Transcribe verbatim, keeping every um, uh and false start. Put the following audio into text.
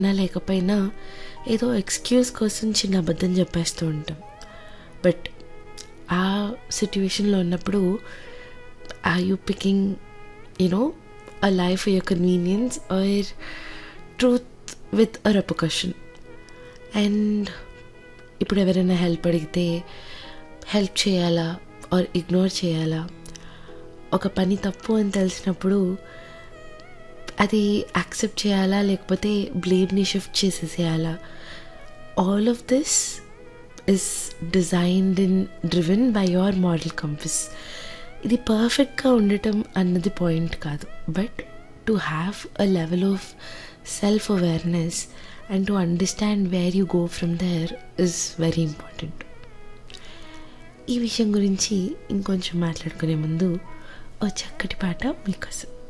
నా లేకపోయినా ఏదో ఎక్స్‌క్యూజ్ కోసం చిన్న అబద్ధం చెప్పేస్తూ ఉంటాం. బట్ ఆ సిట్యుయేషన్‌లో ఉన్నప్పుడు are you picking you know అ లై for your convenience are truth with a రెపర్కషన్? And ఇప్పుడు ఎవరైనా హెల్ప్ అడిగితే హెల్ప్ చేయాలా ఆర్ ఇగ్నోర్ చేయాలా? ఒక పని తప్పు అని తెలిసినప్పుడు అది యాక్సెప్ట్ చేయాలా లేకపోతే బ్లేమ్ని shift చేసేసేయాలా? All of this is designed and driven by your moral compass. ఇది పర్ఫెక్ట్గా ఉండటం అన్నది పాయింట్ కాదు, but to have a level of self awareness and to understand where you go from there is very important. ఈ విషయం గురించి ఇంకొంచెం మాట్లాడుకునే ముందు ఓ చక్కటి పాట మీకోసం.